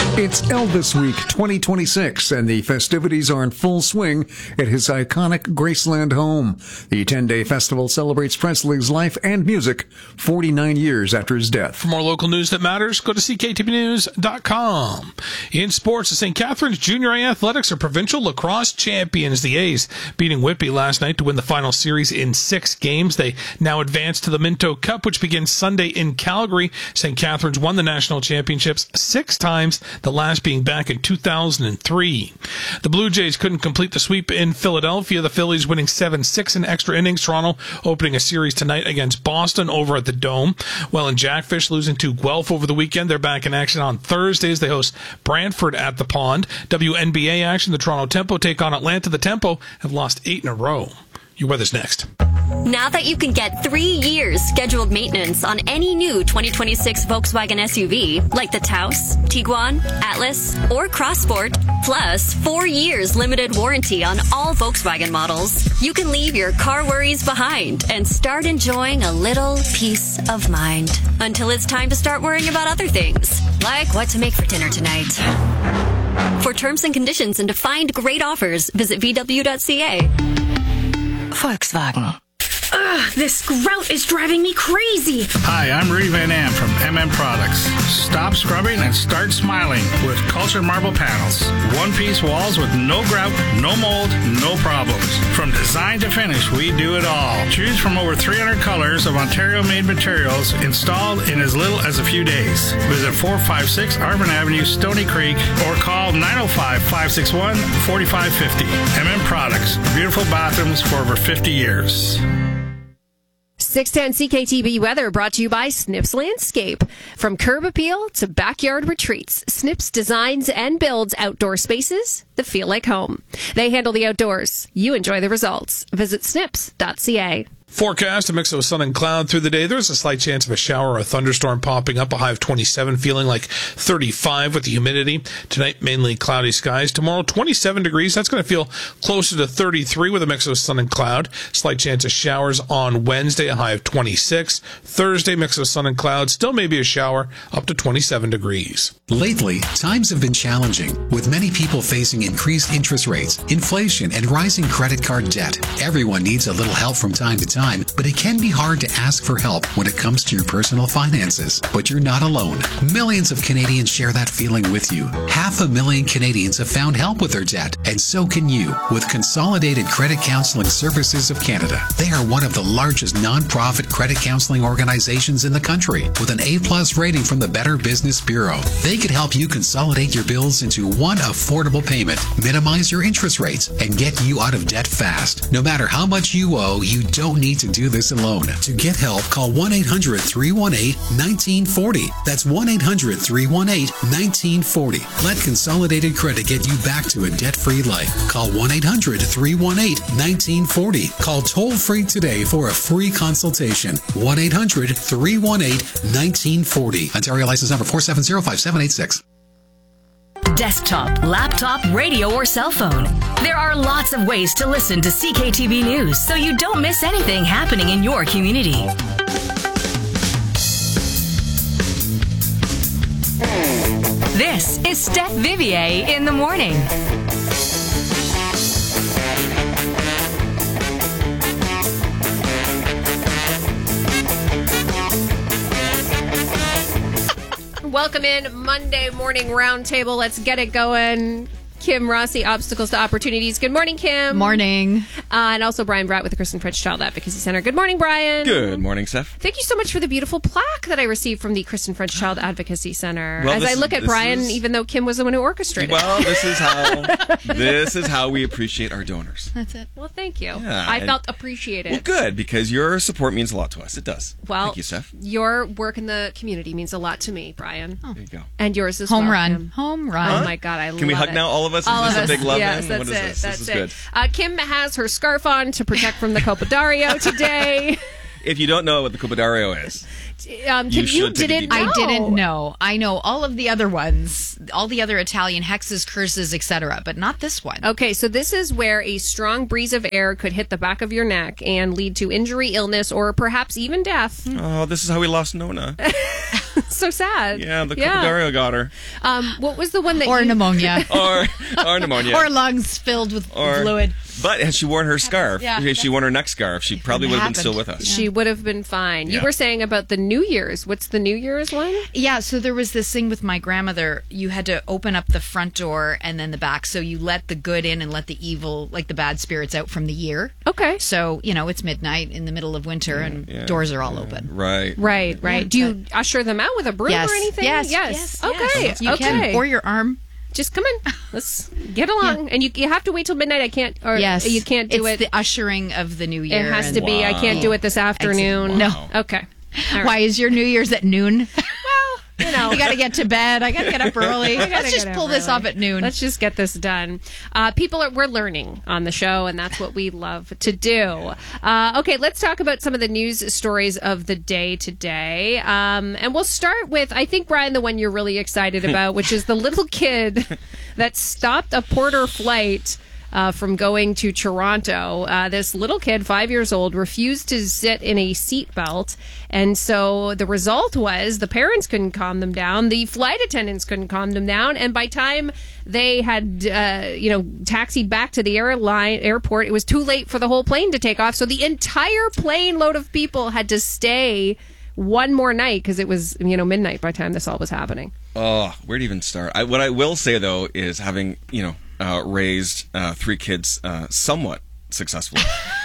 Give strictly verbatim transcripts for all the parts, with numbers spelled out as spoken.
It's Elvis Week twenty twenty-six, and the festivities are in full swing at his iconic Graceland home. The ten-day festival celebrates Presley's life and music forty-nine years after his death. For more local news that matters, go to c k t v news dot com. In sports, the Saint Catharines Junior A Athletics are provincial lacrosse champions. The A's beating Whitby last night to win the final series in six games. They now advance to the Minto Cup, which begins Sunday in Calgary. Saint Catharines won the national championships six times, the last being back in two thousand three. The Blue Jays couldn't complete the sweep in Philadelphia. The Phillies winning seven six in extra innings. Toronto opening a series tonight against Boston over at the Dome. Well, in Jackfish losing to Guelph over the weekend. They're back in action on Thursdays. They host Brantford at the Pond. W N B A action. The Toronto Tempo take on Atlanta. The Tempo have lost eight in a row. Your weather's next. Now that you can get three years scheduled maintenance on any new twenty twenty-six Volkswagen S U V, like the Taos, Tiguan, Atlas, or Crossport, plus four years limited warranty on all Volkswagen models, you can leave your car worries behind and start enjoying a little peace of mind. Until it's time to start worrying about other things, like what to make for dinner tonight. For terms and conditions and to find great offers, visit v w dot c a. Volkswagen. Ugh, this grout is driving me crazy. Hi, I'm Rudy Van Am from M M Products. Stop scrubbing and start smiling with Culture Marble Panels. One-piece walls with no grout, no mold, no problems. From design to finish, we do it all. Choose from over three hundred colors of Ontario-made materials installed in as little as a few days. Visit four five six Arvin Avenue, Stony Creek, or call nine oh five, five six one, four five five oh. M M Products. Beautiful bathrooms for over fifty years. six ten C K T V weather brought to you by Snips Landscape. From curb appeal to backyard retreats, Snips designs and builds outdoor spaces that feel like home. They handle the outdoors. You enjoy the results. Visit snips dot c a. Forecast, a mix of sun and cloud through the day. There's a slight chance of a shower or a thunderstorm popping up, a high of twenty-seven, feeling like thirty-five with the humidity. Tonight, mainly cloudy skies. Tomorrow, twenty-seven degrees. That's going to feel closer to thirty-three with a mix of sun and cloud. Slight chance of showers on Wednesday, a high of twenty-six. Thursday, mix of sun and cloud. Still maybe a shower, up to twenty-seven degrees. Lately, times have been challenging, with many people facing increased interest rates, inflation, and rising credit card debt. Everyone needs a little help from time to time. Time, but it can be hard to ask for help when it comes to your personal finances. But you're not alone. Millions of Canadians share that feeling with you. Half a million Canadians have found help with their debt, and so can you with Consolidated Credit Counseling Services of Canada. They are one of the largest non-profit credit counseling organizations in the country, with an A-plus rating from the Better Business Bureau. They could help you consolidate your bills into one affordable payment, minimize your interest rates, and get you out of debt fast. No matter how much you owe, you don't need to do this alone. To get help, call one eight hundred, three one eight, one nine four zero. That's one eight hundred, three one eight, one nine four zero. Let Consolidated Credit get you back to a debt-free life. Call one eight hundred, three one eight, one nine four zero. Call toll-free today for a free consultation. one eight hundred, three one eight, one nine four zero. Ontario license number four seven zero, five seven eight six. Desktop, laptop, radio, or cell phone. There are lots of ways to listen to C K T V News so you don't miss anything happening in your community. This is Steph Vivier in the morning. Welcome in Monday Morning Roundtable. Let's get it going. Kim Rossi, Obstacles to Opportunities. Good morning, Kim. Morning. Uh, and also Brian Bratt with the Kristen French Child Advocacy Center. Good morning, Brian. Good morning, Steph. Thank you so much for the beautiful plaque that I received from the Kristen French Child Advocacy Center. Well, As this I look is- at this Brian, is- even though Kim was the one who orchestrated Well, it. this is how this is how we appreciate our donors. That's it. Well, thank you. Yeah, I and- felt appreciated. Well, good, because your support means a lot to us. It does. Well, Thank you, Steph. your work in the community means a lot to me, Brian. There you go. And yours as Home well, run. Kim. Home run. Oh, my God, I love it. Can we hug now, all of us? Is All this of a big us. love Yes, in? that's What is it. this? That's This is it. good. Uh, Kim has her scarf on to protect from the Copodario today. If you don't know what the Copodario is, Um, You Kim, you, should take a didn't deep know. dive. I didn't know. I know all of the other ones, all the other Italian hexes, curses, et cetera, but not this one. Okay, so this is where a strong breeze of air could hit the back of your neck and lead to injury, illness, or perhaps even death. oh, this is how we lost Nona. So sad. Yeah, the Yeah. Copodario got her. Um, what was the one that Or you... pneumonia. Or, or pneumonia. Or lungs filled with Or- fluid. But had she worn her scarf, Yeah. if she worn her neck scarf, she probably would have been happened. still with us. She would have been fine. You Yeah. were saying about the New Year's. What's the New Year's one? Yeah, so there was this thing with my grandmother. You had to open up the front door and then the back. So you let the good in and let the evil, like the bad spirits out from the year. Okay. So, you know, it's midnight in the middle of winter and yeah, doors are all open. Right. Right, right. Do you usher them out with a broom Yes. or anything? Yes. Yes. Yes. Okay. Yes. You okay. can. Or your arm. Just come in. Let's get along. And you you have to wait till midnight. I can't. Or Yes. you can't do it's it. the ushering of the new year. It has and- to be. I can't do it this afternoon. No. Okay. All right. Why is your New Year's at noon? You know, You got to get to bed. I got to get up early. I gotta Let's just get pull up this early. off at noon. Let's just get this done. Uh, people are we're learning on the show, and that's what we love to do. Uh, okay, let's talk about some of the news stories of the day today, um, and we'll start with I think Brian, the one you're really excited about, which is the little kid that stopped a Porter flight. Uh, from going to Toronto. Uh, this little kid, five years old, refused to sit in a seatbelt. And so the result was the parents couldn't calm them down. The flight attendants couldn't calm them down. And by time they had, uh, you know, taxied back to the airline airport, it was too late for the whole plane to take off. So the entire plane load of people had to stay one more night because it was, you know, midnight by the time this all was happening. Oh, where to even start? I, what I will say, though, is having, you know, uh, raised uh, three kids uh, somewhat successfully,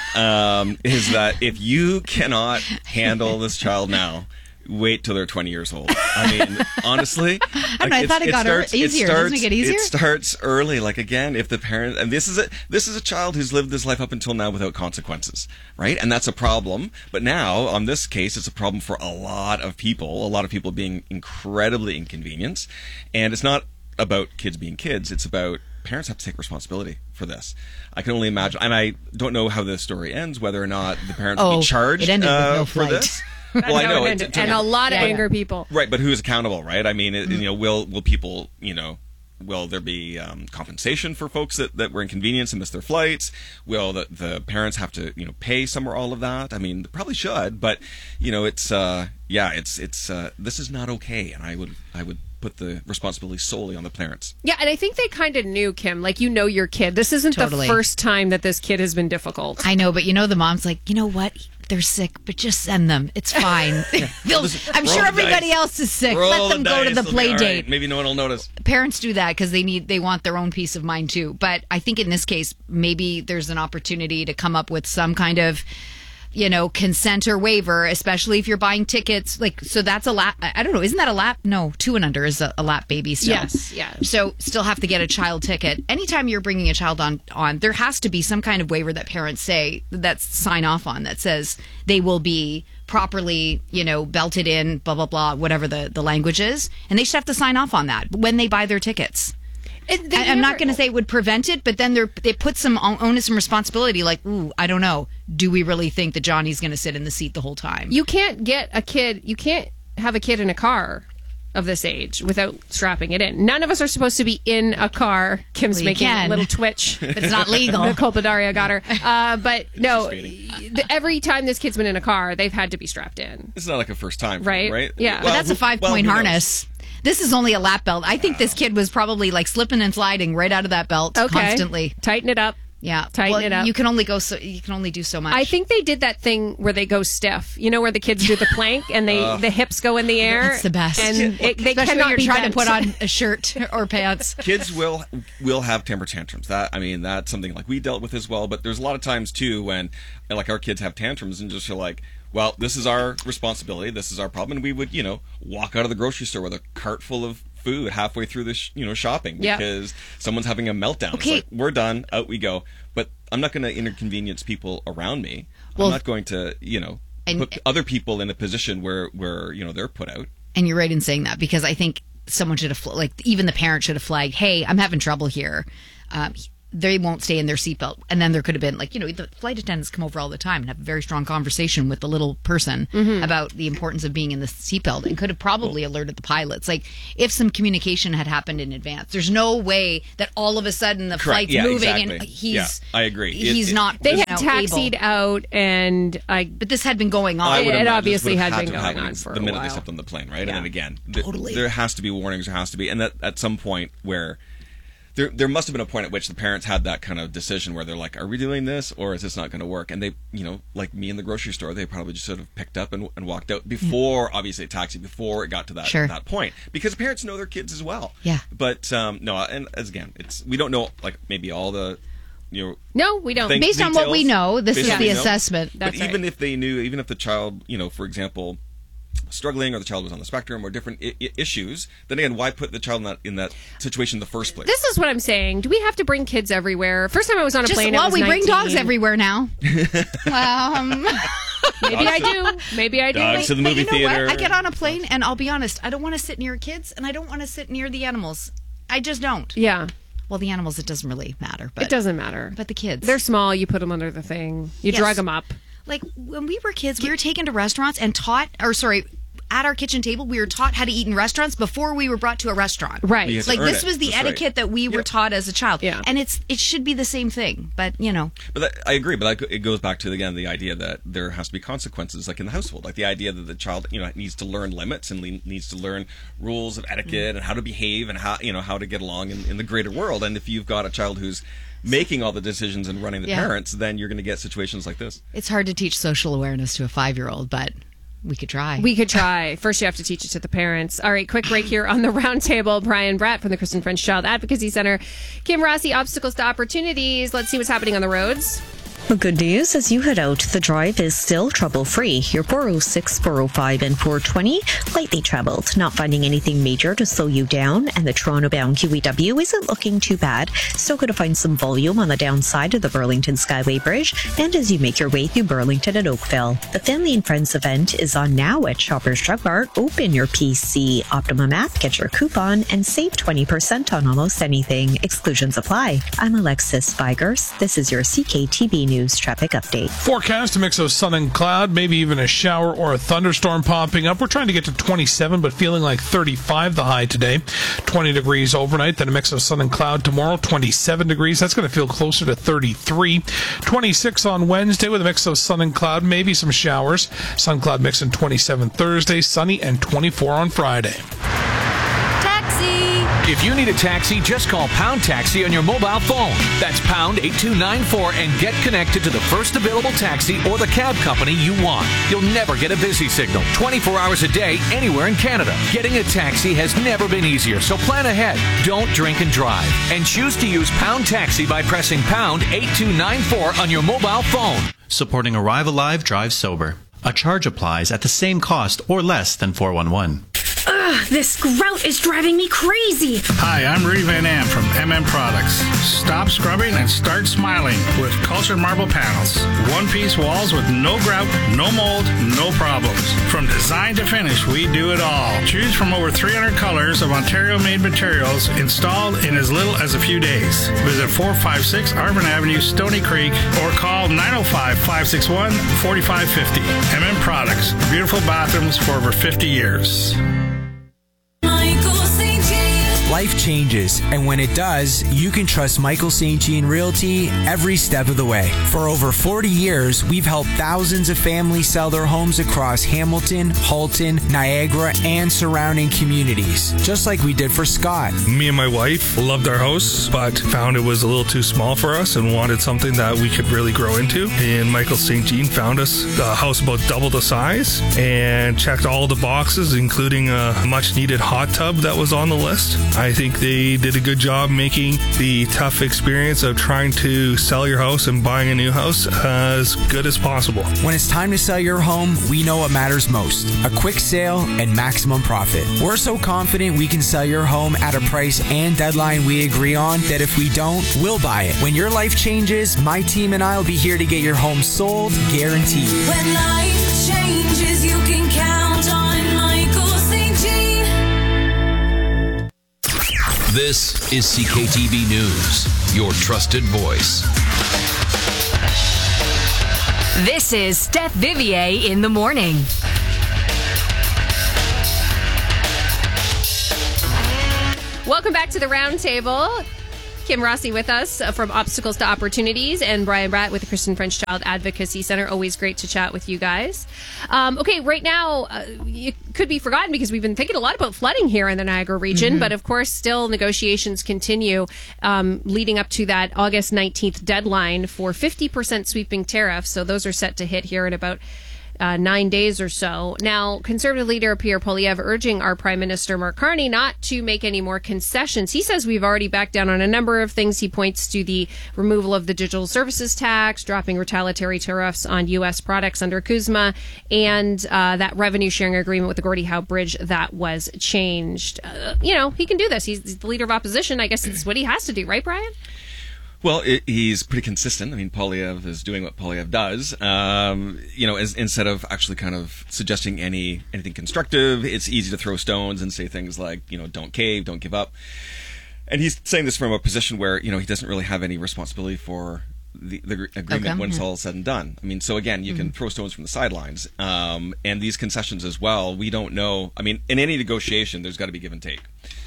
um, is that if you cannot handle this child now, wait till they're twenty years old. I mean, honestly, I don't know, I thought it got starts, easier. It starts, Doesn't it get easier? It starts early. Like, again, if the parent, and this is a this is a child who's lived this life up until now without consequences, right? And that's a problem. But now, on this case, it's a problem for a lot of people. A lot of people being incredibly inconvenienced, and it's not about kids being kids. It's about parents have to take responsibility for this. I can only imagine, and I don't know how the story ends, whether or not the parents will Oh, be charged it ended with uh, no for flight. this. Well, I know, and, it, and a lot of Yeah, angry yeah. people. right? But who is accountable, right? I mean, it, you know, will will people, you know, will there be um, compensation for folks that, that were inconvenienced and missed their flights? Will the the parents have to, you know, pay some or all of that? I mean, they probably should, but you know, it's uh, yeah, it's it's uh, this is not okay, and I would I would. put the responsibility solely on the parents. Yeah, and I think they kind of knew, Kim, like, you know your kid. This isn't Totally. the first time that this kid has been difficult. I know, but you know, the mom's like, you know what? They're sick, but just send them. It's fine. They'll, I'm Roll sure the everybody dice. else is sick. Roll Let them the go to dice, the they'll be play all right. date. Maybe no one will notice. Parents do that because they need they want their own peace of mind too. But I think in this case, maybe there's an opportunity to come up with some kind of, you know, consent or waiver, especially if you're buying tickets. Like, so that's a lap. I don't know. Isn't that a lap? No, two and under is a, a lap baby still. Yes, yeah. So still have to get a child ticket. Anytime you're bringing a child on, on, there has to be some kind of waiver that parents say, that sign off on, that says they will be properly, you know, belted in, blah, blah, blah, whatever the, the language is. And they should have to sign off on that when they buy their tickets. And they I, I'm not never- going to say it would prevent it, but then they're, they put some on- onus and responsibility. Like, ooh, I don't know. Do we really think that Johnny's going to sit in the seat the whole time? You can't get a kid, you can't have a kid in a car of this age without strapping it in. None of us are supposed to be in a car. Kim's Well, you making can. a little twitch. But it's not legal. Nicole Bedaria got her. Uh, but no, th- every time this kid's been in a car, they've had to be strapped in. It's not like a first time, for Right. them, right? Yeah. But that's a who- five well, point who knows? harness. This is only a lap belt. I think this kid was probably like slipping and sliding right out of that belt Okay. constantly. Tighten it up. Yeah, Tighten well, it up. You can only go so. You can only do so much. I think they did that thing where they go stiff. You know, where the kids do the plank and they the hips go in the air. It's the best. And it, they Especially cannot when you're be trying bent. to put on a shirt or pants. Kids will will have temper tantrums. That I mean, that's something like we dealt with as well. But there's a lot of times too when like our kids have tantrums and just feel like, well, this is our responsibility. This is our problem. And we would, you know, walk out of the grocery store with a cart full of food halfway through this, you know, shopping Yeah. because someone's having a meltdown. Okay. It's like, we're done. Out we go. But I'm not going to inconvenience people around me. Well, I'm not going to, you know, and- put other people in a position where, where, you know, they're put out. And you're right in saying that because I think someone should have fl- like even the parent should have flagged, "Hey, I'm having trouble here." Um, they won't stay in their seatbelt. And then there could have been, like, you know, the flight attendants come over all the time and have a very strong conversation with the little person Mhm. about the importance of being in the seatbelt, and could have probably alerted the pilots. Like, if some communication had happened in advance, there's no way that all of a sudden the Correct. flight's Yeah, moving exactly. and he's Yeah, I agree. It- he's it- not. They you had know, taxied able. out, and I. But this had been going on. I would It imagine this obviously would had have been to have going happened on for the a minute they while. stepped on the plane, right? Yeah. And then again, th- Totally. there has to be warnings. There has to be, and that at some point where there there must have been a point at which the parents had that kind of decision where they're like, "Are we doing this, or is this not going to work?" And they, you know, like me in the grocery store, they probably just sort of picked up and, and walked out before, obviously, a taxi before it got to that Sure. that point, because parents know their kids as well. Yeah. But um, no, and as again, it's we don't know like maybe all the. You know, No, we don't. things- Based on what we details, know, this based is on the what we know. assessment. But That's even right. if they knew, even if the child, you know, for example, struggling, or the child was on the spectrum, or different I- I- issues, then again, why put the child in that in that situation in the first place? This is what I'm saying. Do we have to bring kids everywhere? First time I was on a Just, plane, it well, was we bring dogs nineteen. everywhere now. um, Maybe I do. Maybe I do. Dogs to the but movie you know theater. what? I get on a plane, and I'll be honest, I don't want to sit near kids, and I don't want to sit near the animals. I just don't. Yeah, Well, the animals, it doesn't really matter. But it doesn't matter. But the kids, They're small. You put them under the thing. You Yes. drug them up. like when we were kids, we were taken to restaurants and taught, or sorry, at our kitchen table, we were taught how to eat in restaurants before we were brought to a restaurant. Right. You have to Like earn this it. was the That's right. etiquette that we were Yep. taught as a child. Yeah. And it's it should be the same thing, but you know. But that, I agree. But that, it goes back to again the idea that there has to be consequences, like in the household, like the idea that the child, you know, needs to learn limits and le- needs to learn rules of etiquette and how to behave and how you know how to get along in, in the greater world. And if you've got a child who's making all the decisions and running the Yeah. parents, then you're going to get situations like this. It's hard to teach social awareness to a five-year-old, but we could try. We could try. First, you have to teach it to the parents. All right, quick break here on the roundtable. Brian Bratt from the Kristen French Child Advocacy Center. Kim Rossi, Obstacles to Opportunities. Let's see what's happening on the roads. The good news, as you head out, the drive is still trouble-free. Your four oh six, four oh five, and four twenty, lightly traveled. Not finding anything major to slow you down, and the Toronto-bound Q E W isn't looking too bad. Still going to find some volume on the downside of the Burlington Skyway Bridge, and as you make your way through Burlington and Oakville. The Family and Friends event is on now at Shoppers Drug Mart. Open your P C. Optimum app, get your coupon, and save twenty percent on almost anything. Exclusions apply. I'm Alexis Spigers. This is your C K T B News traffic update. Forecast, a mix of sun and cloud, maybe even a shower or a thunderstorm popping up. We're trying to get to twenty-seven, but feeling like thirty-five the high today. twenty degrees overnight, then a mix of sun and cloud tomorrow, twenty-seven degrees. That's going to feel closer to thirty-three. twenty-six on Wednesday with a mix of sun and cloud, maybe some showers. Sun cloud mix in twenty-seven Thursday, sunny, and twenty-four on Friday. Taxi! If you need a taxi, just call Pound Taxi on your mobile phone. That's pound eight two nine four and get connected to the first available taxi or the cab company you want. You'll never get a busy signal. twenty-four hours a day, anywhere in Canada. Getting a taxi has never been easier, so plan ahead. Don't drink and drive. And choose to use Pound Taxi by pressing pound eight two nine four on your mobile phone. Supporting Arrive Alive, Drive Sober. A charge applies at the same cost or less than four one one. Ugh, this grout is driving me crazy. Hi, I'm Rudy Van Am from M M Products. Stop scrubbing and start smiling with cultured marble panels. One-piece walls with no grout, no mold, no problems. From design to finish, we do it all. Choose from over three hundred colors of Ontario-made materials installed in as little as a few days. Visit four five six Arvin Avenue, Stony Creek, or call nine oh five, five six one, four five five oh. M M Products. Beautiful bathrooms for over fifty years. Life changes, and when it does, you can trust Michael Saint Jean Realty every step of the way. For over forty years, we've helped thousands of families sell their homes across Hamilton, Halton, Niagara, and surrounding communities, just like we did for Scott. Me and my wife loved our house, but found it was a little too small for us and wanted something that we could really grow into. And Michael Saint Jean found us a house about double the size and checked all the boxes, including a much needed hot tub that was on the list. I think they did a good job making the tough experience of trying to sell your house and buying a new house as good as possible. When it's time to sell your home, we know what matters most: a quick sale and maximum profit. We're so confident we can sell your home at a price and deadline we agree on that if we don't, we'll buy it. When your life changes, my team and I will be here to get your home sold, guaranteed. When life changes, you can count on Michael Saint Jean. This is C K T V News, your trusted voice. This is Steph Vivier in the morning. Welcome back to the Roundtable. Kim Rossi with us uh, from Obstacles to Opportunities, and Brian Bratt with the Kristen French Child Advocacy Center. Always great to chat with you guys. Um, okay, right now, uh, it could be forgotten because we've been thinking a lot about flooding here in the Niagara region, Mm-hmm. but of course, still negotiations continue um, leading up to that August nineteenth deadline for fifty percent sweeping tariffs. So those are set to hit here in about Uh, nine days or so. Now, Conservative leader Pierre Poilievre urging our Prime Minister Mark Carney not to make any more concessions. He says we've already backed down on a number of things. He points to the removal of the digital services tax, dropping retaliatory tariffs on U S products under CUSMA, and uh, that revenue sharing agreement with the Gordie Howe Bridge that was changed. Uh, you know, he can do this. He's the leader of opposition. I guess it's what he has to do, right, Brian? Well, it, he's pretty consistent. I mean, Poilievre is doing what Poilievre does. Um, you know, as, instead of actually kind of suggesting any anything constructive, it's easy to throw stones and say things like, you know, don't cave, don't give up. And he's saying this from a position where, you know, he doesn't really have any responsibility for the, the agreement Okay. when it's all said and done. I mean, so again, you can throw stones from the sidelines. Um, and these concessions as well, we don't know. I mean, in any negotiation, there's got to be give and take.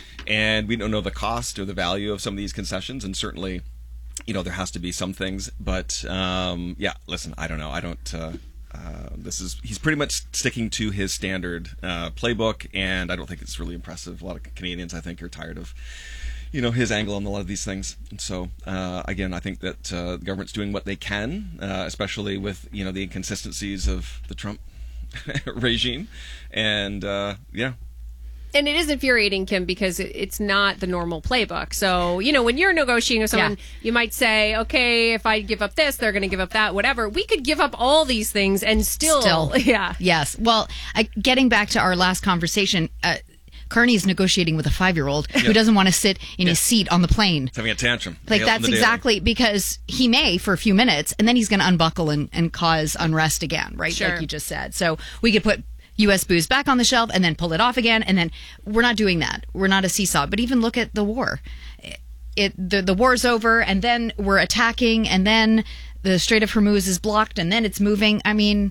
And we don't know the cost or the value of some of these concessions, and certainly, you know, there has to be some things, but um, yeah, listen, I don't know. I don't, uh, uh, this is, he's pretty much sticking to his standard uh, playbook, and I don't think it's really impressive. A lot of Canadians, I think, are tired of, you know, his angle on a lot of these things. And so, uh, again, I think that uh, the government's doing what they can, uh, especially with, you know, the inconsistencies of the Trump regime. And uh, yeah. And it is infuriating, Kim, because it- it's not the normal playbook. So, you know, when you're negotiating with someone, Yeah. you might say, okay, if I give up this, they're going to give up that, whatever. We could give up all these things and still, Still. yeah. Yes. Well, I, getting back to our last conversation, uh, Kearney's negotiating with a five-year-old who Yeah. doesn't want to sit in Yeah. his seat on the plane. He's having a tantrum. Like, Nailed in that's the daily. exactly because he may for a few minutes, and then he's going to unbuckle and, and cause unrest again, right? Sure. Like you just said. So we could put U S booze back on the shelf and then pull it off again, and then we're not doing that. We're not a seesaw. But even look at the war. It the, the war's over, and then we're attacking, and then the Strait of Hormuz is blocked, and then it's moving. I mean,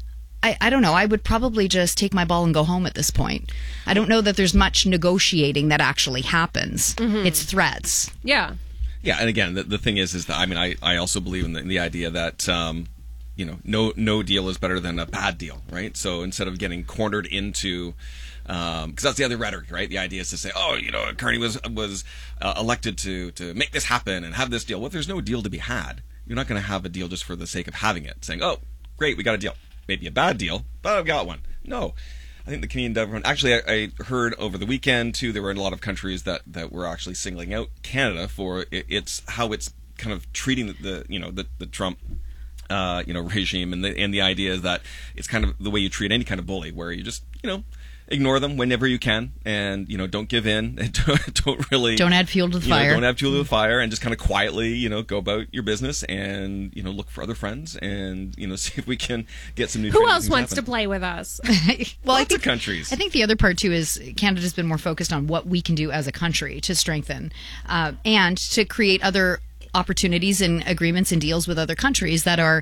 I, I don't know. I would probably just take my ball and go home at this point. I don't know that there's much negotiating that actually happens. It's threats. Yeah. Yeah, and again, the, the thing is, is that I mean, I, I also believe in the, in the idea that um, you know, no no deal is better than a bad deal, right? So instead of getting cornered into, because um, that's the other rhetoric, right? The idea is to say, oh, you know, Carney was was uh, elected to to make this happen and have this deal. Well, if there's no deal to be had, you're not going to have a deal just for the sake of having it, saying, oh, great, we got a deal. Maybe a bad deal, but I've got one. No. I think the Canadian government, actually, I, I heard over the weekend, too, there were a lot of countries that, that were actually singling out Canada for it, it's how it's kind of treating the, the you know, the, the Trump, uh, you know, regime. And the, and the idea is that it's kind of the way you treat any kind of bully, where you just, you know, ignore them whenever you can, and you know, don't give in, and don't, don't really Don't add fuel to the you know, fire. don't add fuel to the fire, and just kind of quietly, you know, go about your business, and you know, look for other friends, and you know, see if we can get some new. Who trade else things wants happen. to play with us? Well, I Lots think of countries. I think the other part too is Canada's been more focused on what we can do as a country to strengthen uh, and to create other opportunities and agreements and deals with other countries that are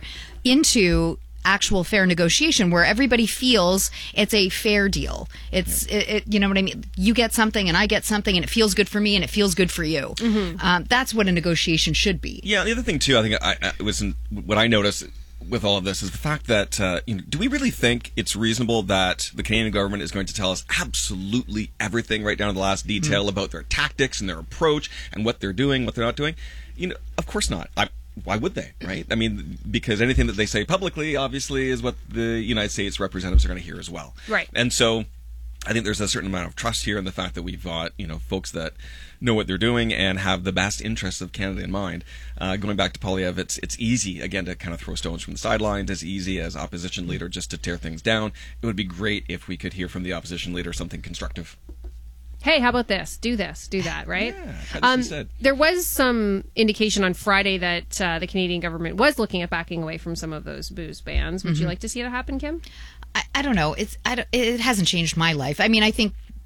into actual fair negotiation where everybody feels it's a fair deal. It's it, it, you know what I mean. You get something and I get something, and it feels good for me and it feels good for you. Um, that's what a negotiation should be. Yeah, the other thing too, I think I, I, it was in, what I noticed with all of this is the fact that uh, you know, do we really think it's reasonable that the Canadian government is going to tell us absolutely everything right down to the last detail Mm-hmm. about their tactics and their approach and what they're doing, what they're not doing? You know, of course not. I, why would they, right? I mean, because anything that they say publicly, obviously, is what the United States representatives are going to hear as well. Right. And so I think there's a certain amount of trust here in the fact that we've got, you know, folks that know what they're doing and have the best interests of Canada in mind. Uh, going back to Poilievre, it's it's easy, again, to kind of throw stones from the sidelines, as easy as opposition leader just to tear things down. It would be great if we could hear from the opposition leader something constructive. Hey, how about this? Do this, do that, right? Yeah, that's what um, he said. There was some indication on Friday that uh, the Canadian government was looking at backing away from some of those booze bans. Would you Mhm. like to see that happen, Kim? I, I don't know. It's I don't, it hasn't changed my life. I mean, I think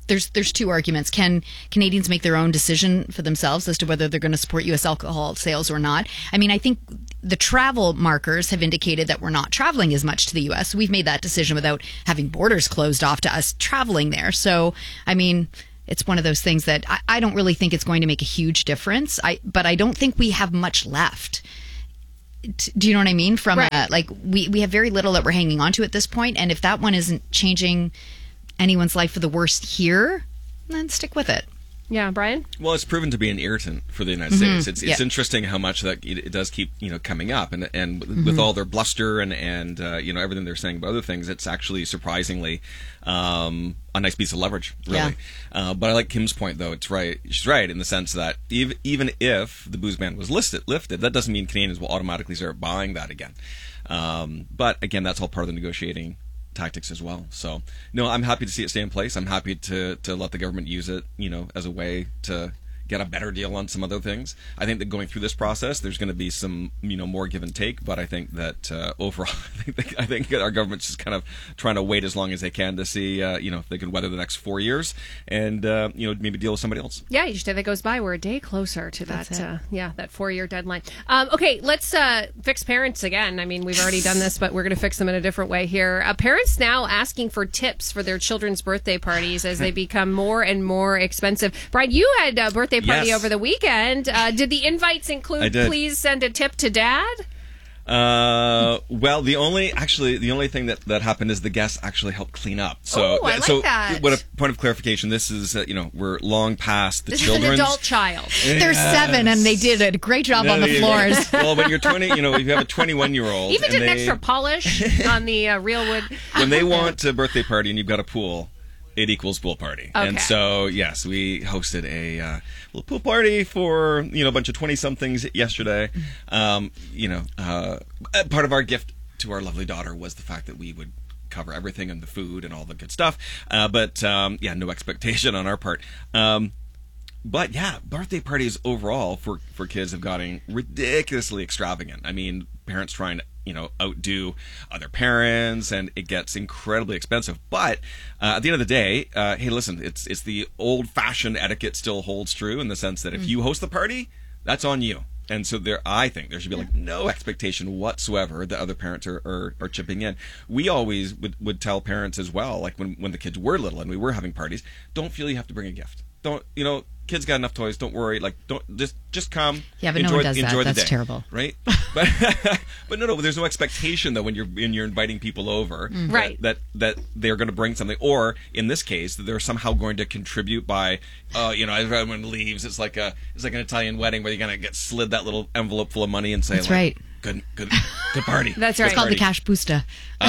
there's there's two arguments. Can Canadians make their own decision for themselves as to whether they're going to support U S alcohol sales or not? I mean, I think the travel markers have indicated that we're not traveling as much to the U S. We've made that decision without having borders closed off to us traveling there. So, I mean, it's one of those things that I, I don't really think it's going to make a huge difference. I, but I don't think we have much left. Do you know what I mean? From Right. a, like we, we have very little that we're hanging on to at this point, and if that one isn't changing anyone's life for the worst here, then stick with it. Yeah, Brian? Well, it's proven to be an irritant for the United Mhm. States. It's it's Yeah. interesting how much that it, it does keep you know coming up, and and Mhm. with all their bluster and and uh, you know everything they're saying about other things, it's actually surprisingly um, a nice piece of leverage, really. Yeah. Uh, but I like Kim's point, though. It's right. She's right in the sense that even even if the booze ban was listed lifted, that doesn't mean Canadians will automatically start buying that again. Um, but again, that's all part of the negotiating tactics as well. So no, I'm happy to see it stay in place. I'm happy to to let the government use it, you know, as a way to get a better deal on some other things. I think that going through this process, there's going to be some, you know, more give and take. But I think that uh, overall, I think, I think our government's just kind of trying to wait as long as they can to see, uh, you know, if they can weather the next four years and uh, you know maybe deal with somebody else. Yeah, each day that goes by, we're a day closer to that. That's it. Uh, yeah, that four-year deadline. Um, okay, let's uh, fix parents again. I mean, we've already done this, but we're going to fix them in a different way here. Uh, parents now asking for tips for their children's birthday parties as they become more and more expensive. Brian, you had a birthday party Yes. over the weekend. Uh, did the invites include? I did. Please send a tip to Dad. Uh, well, the only actually the only thing that, that happened is the guests actually helped clean up. So, Oh, I like so that. what a point of clarification. This is uh, you know we're long past the This children's. is an adult child. They're seven, and they did a great job on the No, you- floors. Well, when you're twenty, you know, if you have a twenty-one year old, Even and did an they, extra polish on the uh, real wood. when they want a birthday party and you've got a pool, it equals pool party. Okay. And so, yes, we hosted a uh, little pool party for, you know, a bunch of twenty-somethings yesterday. Um, you know, uh, part of our gift to our lovely daughter was the fact that we would cover everything and the food and all the good stuff. Uh, but, um, yeah, no expectation on our part. Um, But yeah, birthday parties overall for, for kids have gotten ridiculously extravagant. I mean, parents trying to, you know, outdo other parents, and it gets incredibly expensive. But uh, at the end of the day, uh, hey, listen, it's it's the old-fashioned etiquette still holds true in the sense that if you host the party, that's on you. And so there, I think there should be like no expectation whatsoever that other parents are, are, are chipping in. We always would, would tell parents as well, like when, when the kids were little and we were having parties, don't feel you have to bring a gift. Don't, you know, kids got enough toys. Don't worry. Like, don't just just come. Yeah, but enjoy, no one does that. enjoy the That's day, terrible. right? But but no, no. There's no expectation though when you're when you're inviting people over, Mm. that, Right. That that they're going to bring something, or in this case, that they're somehow going to contribute by, uh, you know, as everyone leaves, it's like a it's like an Italian wedding where you're going to get slid that little envelope full of money and say, That's like, right. Good, good, good party. That's Good right. It's called the party. cash busta.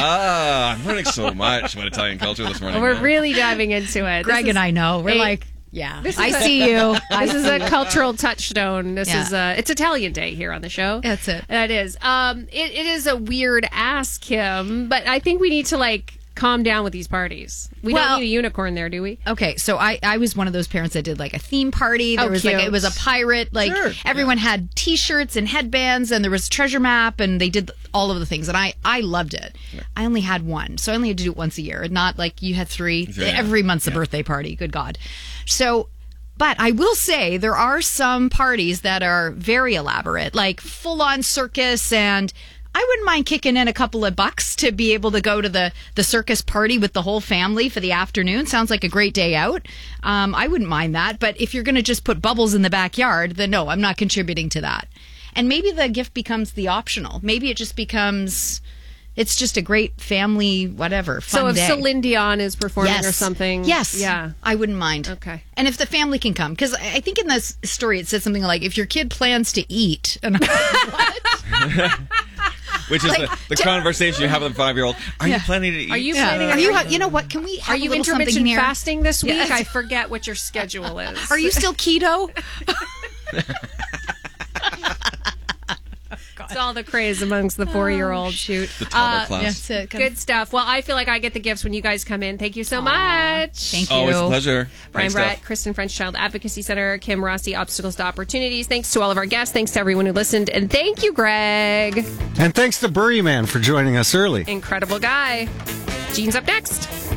Ah, I'm learning so much about Italian culture this morning. We're Yeah. really diving into it. Greg This and is I know. We're a- like, yeah, This I is a- see you. This is a cultural touchstone. This Yeah. is uh it's Italian Day here on the show. That's it. That is. Um, it, it is a weird ask, Kim, but I think we need to like calm down with these parties. We Well- don't need a unicorn there, do we? Okay, so I, I was one of those parents that did like a theme party. There Oh, was like cute. it was a pirate. Like Sure. everyone had T-shirts and headbands, and there was treasure map, and they did all of the things, and I I loved it. I only had one, so I only had to do it once a year, not like you had three. Yeah. Every month's a birthday party. Good God. So. But I will say there are some parties that are very elaborate, like full on circus, and I wouldn't mind kicking in a couple of bucks to be able to go to the, the circus party with the whole family for the afternoon. Sounds like a great day out. Um, I wouldn't mind that. But if you're going to just put bubbles in the backyard, then no, I'm not contributing to that. And maybe the gift becomes the optional. Maybe it just becomes... It's just a great family, whatever, fun So if day. Celine Dion is performing Yes. or something, Yes. yeah, I wouldn't mind. Okay. And if the family can come, because I think in this story it said something like, if your kid plans to eat, and I'm like, what? Which is Like, the, the conversation you have with a five year old. Are Yeah. you planning to eat? Are you Yeah. planning? Are on- you? You know what? Can we? Have Are a you little something intermittent here? fasting this week? Yes. I forget what your schedule is. Are you still keto? It's all the craze amongst the four-year-old. Shoot, The toddler Uh, class. That's it. good stuff. Well, I feel like I get the gifts when you guys come in. Thank you so much. Thank you. Always a pleasure. Brian Thanks, Bratt, Steph. Kristen French Child Advocacy Center, Kim Rossi, Obstacles to Opportunities. Thanks to all of our guests. Thanks to everyone who listened. And thank you, Greg. And thanks to Burry Man for joining us early. Incredible guy. Gene's up next.